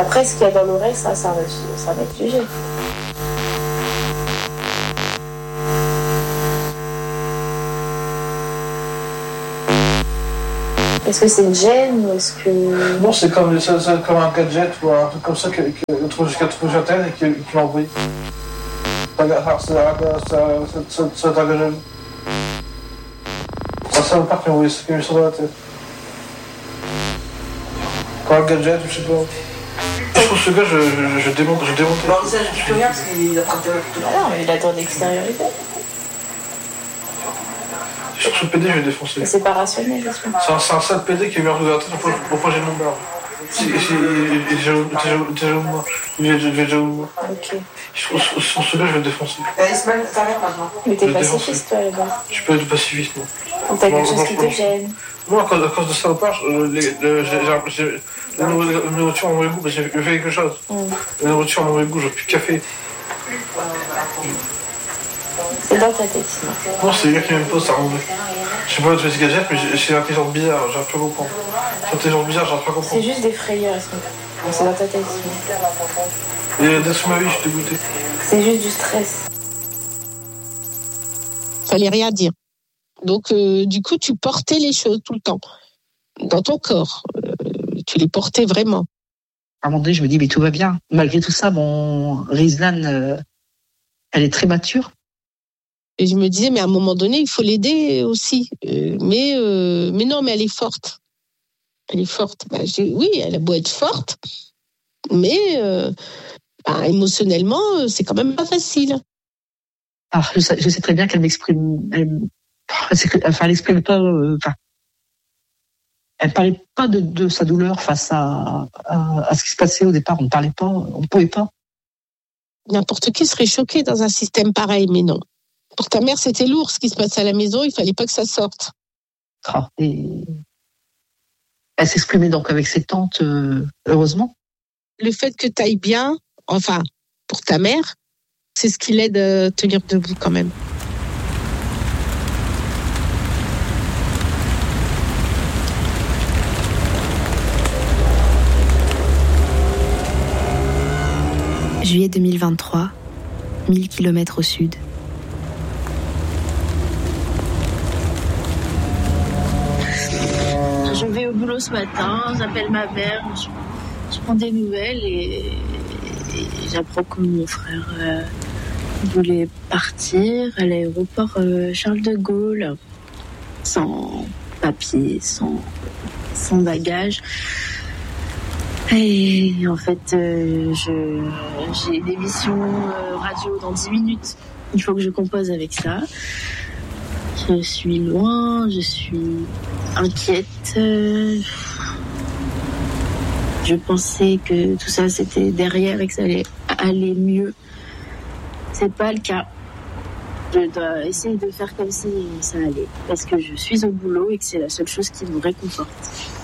Après, ce qu'il y a dans l'oreille, ça va être sujet. Est-ce que c'est une gêne ou est-ce que... Non, c'est comme un gadget ou un truc comme ça qu'elle trouve jusqu'à trouver sur Internet et qui l'envoie. Ça t'engage. C'est ça le part qui m'a envoyé ça, qui m'a mis ça dans la tête. Comme un gadget, je sais pas. Je trouve que ce gars, je démonte. Bon, ça, je dis plus rien parce qu'il a pas de tout. Ah non, mais il attend d'extériorité. Sur ce PD, je vais défoncer. Mais c'est pas rationnel, je trouve. C'est un sale PD qui est mis en regardant pourquoi j'ai mon barbe. T'es jaloux de moi. Il est jaloux de moi. Ok. Sur ce gars, je vais le défoncer. Ismaël, ta mère maintenant. Mais t'es pacifiste, toi, là-bas. Je suis pas du pacifiste, moi. Ou t'as quelque chose qui te gêne. Moi, à cause de ça, au part, la nourriture a mauvais goût, parce que j'ai fait quelque chose. La nourriture a mauvais goût, j'ai plus de café. C'est dans ta tête, sinon. Non, c'est les gars qui m'imposent, ça rend mauvais. Je sais pas où tu fais ce gadget, mais c'est l'intelligence bizarre, j'arrive pas à comprendre. C'est l'intelligence bizarre, j'arrive pas à comprendre. C'est juste des frayeurs, sinon. C'est dans ta tête, sinon. Et dès ma vie, je suis dégoûté. C'est juste du stress. Fallait rien dire. Donc, du coup, tu portais les choses tout le temps. Dans ton corps. Tu les portais vraiment. À un moment donné, je me dis, mais tout va bien. Malgré tout ça, Rizlan, elle est très mature. Et je me disais, mais à un moment donné, il faut l'aider aussi. Mais non, mais elle est forte. Elle est forte. Oui, elle a beau être forte, mais émotionnellement, c'est quand même pas facile. Alors, je sais très bien qu'elle m'exprime. Elle exprime pas. Elle parlait pas de sa douleur face à ce qui se passait au départ. On ne parlait pas, on ne pouvait pas. N'importe qui serait choqué dans un système pareil, mais non. Pour ta mère, c'était lourd ce qui se passait à la maison. Il fallait pas que ça sorte. Et elle s'exprimait donc avec ses tantes, heureusement. Le fait que tu ailles bien, enfin, pour ta mère, c'est ce qui l'aide à tenir debout quand même. Juillet 2023, 1000 km au sud. Je vais au boulot ce matin, j'appelle ma mère, je prends des nouvelles et j'apprends que mon frère voulait partir à l'aéroport Charles de Gaulle, sans papier, sans bagage. Et en fait, j'ai des missions radio dans 10 minutes. Il faut que je compose avec ça. Je suis loin, je suis inquiète. Je pensais que tout ça c'était derrière et que ça allait aller mieux. C'est pas le cas. Je dois essayer de faire comme si ça allait. Parce que je suis au boulot et que c'est la seule chose qui me réconforte.